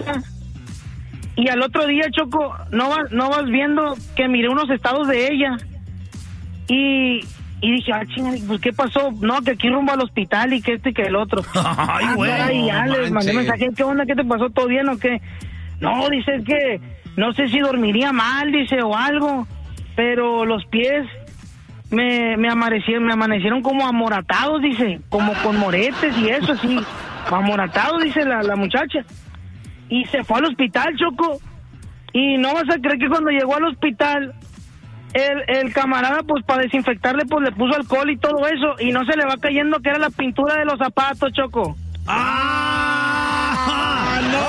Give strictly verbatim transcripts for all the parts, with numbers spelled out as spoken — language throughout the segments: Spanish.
Y al otro día, Choco, no vas, no vas viendo que miré unos estados de ella. Y, y dije, ah, chinga, pues ¿qué pasó? No, que aquí rumbo al hospital y que este y que el otro. Ay, güey. Ah, y ya les mandé mensaje, ¿qué onda? ¿Qué te pasó? ¿Todo bien o qué? No, dice, es que no sé si dormiría mal, dice, o algo. Pero los pies me, me, amanecieron, me amanecieron como amoratados, dice, como con moretes y eso, así, amoratados, dice la, la muchacha. Y se fue al hospital, Choco. Y no vas a creer que cuando llegó al hospital, el, el camarada, pues para desinfectarle, pues le puso alcohol y todo eso. Y no se le va cayendo que era la pintura de los zapatos, Choco. ¡Ah! ¡No!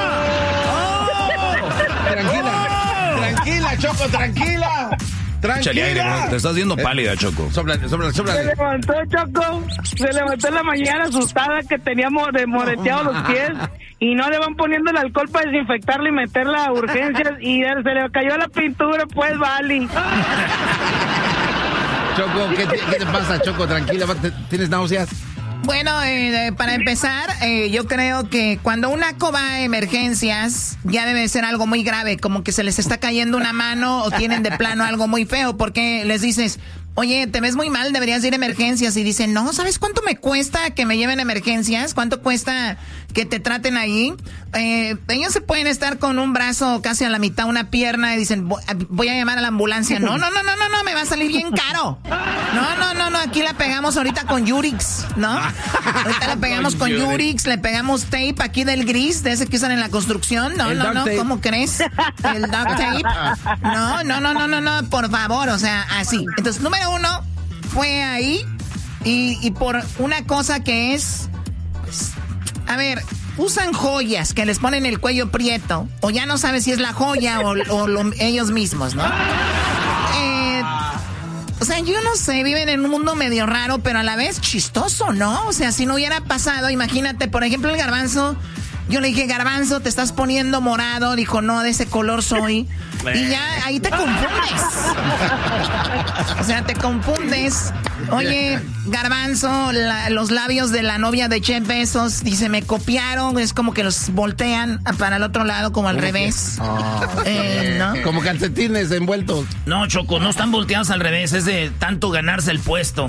Oh. Tranquila, tranquila, Choco, tranquila. Échale aire, bro. Te estás viendo pálida, Choco. Sóplale, sóplale, sóplale. Se levantó, Choco. Se levantó en la mañana asustada que tenía more, moreteados los pies. Y no le van poniendo el alcohol para desinfectarle y meterla a urgencias. Y se le cayó la pintura, pues, vale. Choco, ¿qué te, ¿qué te pasa, Choco? Tranquila, ¿tienes náuseas? Bueno, eh, para empezar, eh, yo creo que cuando un naco va a emergencias, ya debe ser algo muy grave, como que se les está cayendo una mano o tienen de plano algo muy feo, porque les dices, oye, te ves muy mal, deberías ir a emergencias, y dicen, no, ¿sabes cuánto me cuesta que me lleven a emergencias? ¿Cuánto cuesta que te traten ahí? Eh, ellos se pueden estar con un brazo casi a la mitad, una pierna, y dicen, voy a llamar a la ambulancia. No, no, no, no, no, no, me va a salir bien caro. No, no, no, no, aquí la pegamos ahorita con Yurix, ¿no? Ahorita la pegamos con Yurix, le pegamos tape aquí del gris, de ese que usan en la construcción. No, no, no, ¿cómo crees? El duct tape. No, no, no, no, no, no, por favor, o sea, así. Entonces, número uno, fue ahí, y, y por una cosa que es, pues, a ver, usan joyas que les ponen el cuello prieto, o ya no sabes si es la joya o, o lo, ellos mismos, ¿no? Eh, o sea, yo no sé, viven en un mundo medio raro, pero a la vez chistoso, ¿no? O sea, si no hubiera pasado, imagínate, por ejemplo, el Garbanzo. Yo le dije, Garbanzo, te estás poniendo morado. Dijo, no, de ese color soy. Y ya, ahí te confundes. O sea, te confundes. Oye, Garbanzo, la, los labios de la novia de Jeff Bezos, dice, me copiaron. Es como que los voltean para el otro lado, como al revés. Oh, eh, ¿no? Como calcetines envueltos. No, Choco, no están volteados al revés. Es de tanto ganarse el puesto.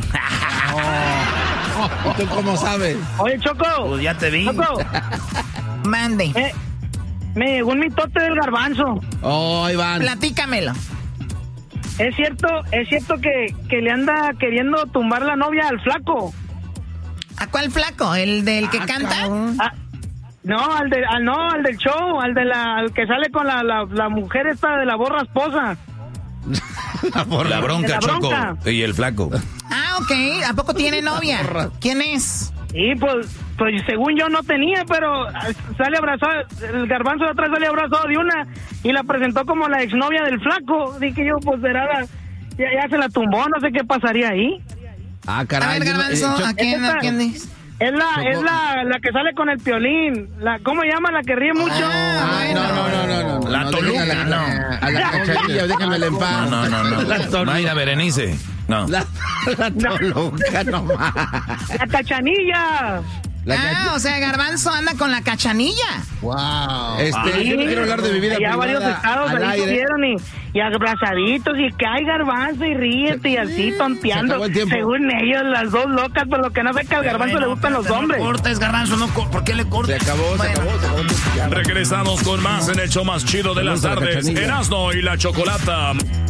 Oh. ¿Y tú cómo sabes? Oye, Choco. Pues ya te vi. Choco. Mande. Eh, me llegó un mitote del Garbanzo. Oh, Iván. Platícamelo. Es cierto, es cierto que, que le anda queriendo tumbar la novia al flaco. ¿A cuál flaco? ¿El del que ah, canta? Ah, no, al de, al, no, al del show, al de la, al que sale con la, la, la mujer esta de la borra esposa. La, la bronca, la Choco. bronca. Y el flaco. Ah, ok. ¿A poco tiene novia? ¿Quién es? Sí, pues, pues según yo no tenía, pero sale abrazado, el Garbanzo de atrás sale abrazado de una y la presentó como la exnovia del flaco. Dije yo, pues será la, ya, ya se la tumbó, no sé qué pasaría ahí. Ah, caray. A ver, Garbanzo, Eh, ¿a quién, esta- ¿a quién dices? Es la, Choco. es la, la que sale con el Piolín, la, ¿cómo se llama? La que ríe mucho. Ah, Ay, no, no, no, no, no. La no, Toluca, déjenla, no. A la cachanilla, déjenmela en paz. No, no, no. La no. Toluca. Mayra Berenice. No. La, la Toluca nomás. La Cachanilla. La Ah, cacha- o sea, Garbanzo anda con la cachanilla. Wow. Este, Sí, yo no quiero hablar de mi vida ya privada varios estados al ahí aire. estuvieron y, y abrazaditos y que hay Garbanzo y ríete y así tonteando. acabó el tiempo. Según ellos, las dos locas, pero lo que no sé es que al Garbanzo Bueno, le gustan los espérate, hombres. No cortes, Garbanzo, no cor- ¿por qué le Se cortes? acabó, se acabó, se acabó. Ya. Regresamos con más en el show más chido de las Saludos a la tardes. Cachanilla. Erasmo y la Chocolata.